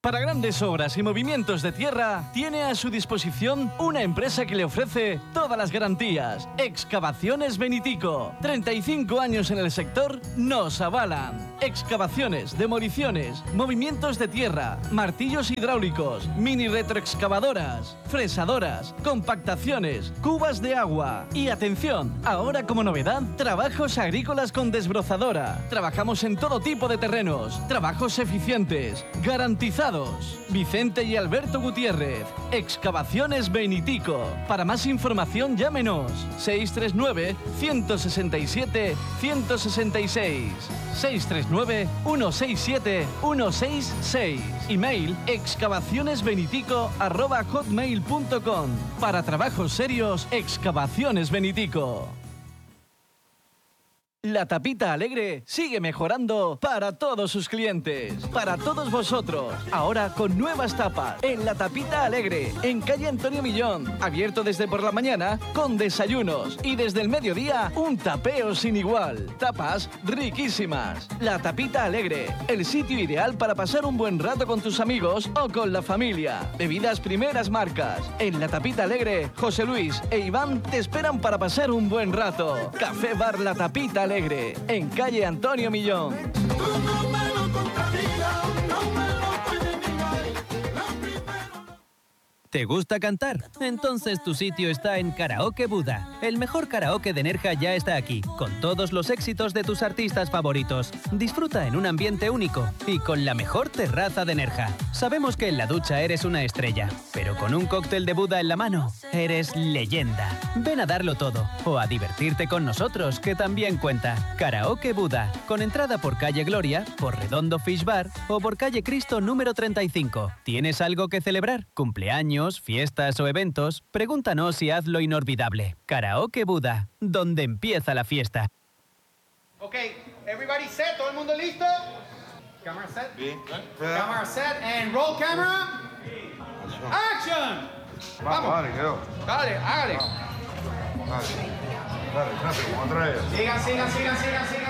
Para grandes obras y movimientos de tierra, tiene a su disposición una empresa que le ofrece todas las garantías. Excavaciones Benitico. 35 años en el sector nos avalan. Excavaciones, demoliciones, movimientos de tierra, martillos hidráulicos, mini retroexcavadoras, fresadoras, compactaciones, cubas de agua. Y atención, ahora como novedad, trabajos agrícolas con desbrozadora. Trabajamos en todo tipo de terrenos, trabajos eficientes, garantizados. Vicente y Alberto Gutiérrez, Excavaciones Benitico. Para más información llámenos 639-167-166, 639-167-166. Email excavacionesbenitico@hotmail.com. Para trabajos serios, Excavaciones Benitico. La Tapita Alegre sigue mejorando para todos sus clientes, para todos vosotros. Ahora con nuevas tapas en La Tapita Alegre, en calle Antonio Millón. Abierto desde por la mañana con desayunos y desde el mediodía un tapeo sin igual. Tapas riquísimas. La Tapita Alegre, el sitio ideal para pasar un buen rato con tus amigos o con la familia. Bebidas primeras marcas. En La Tapita Alegre, José Luis e Iván te esperan para pasar un buen rato. Café Bar La Tapita Alegre, en calle Antonio Millón. ¿Te gusta cantar? Entonces tu sitio está en Karaoke Buda. El mejor karaoke de Nerja ya está aquí, con todos los éxitos de tus artistas favoritos. Disfruta en un ambiente único y con la mejor terraza de Nerja. Sabemos que en la ducha eres una estrella, pero con un cóctel de Buda en la mano, eres leyenda. Ven a darlo todo o a divertirte con nosotros, que también cuenta. Karaoke Buda, con entrada por calle Gloria, por Redondo Fish Bar o por calle Cristo número 35. ¿Tienes algo que celebrar? ¿Cumpleaños, fiestas o eventos? Pregúntanos y hazlo inolvidable. Karaoke Buda, donde empieza la fiesta. Ok, everybody set, todo el mundo listo. Camera set. Bien. Camera set and roll camera. Action. Vamos. Dale, quedó. Dale, hágale. Dale, rápido, como atrás. Sigan.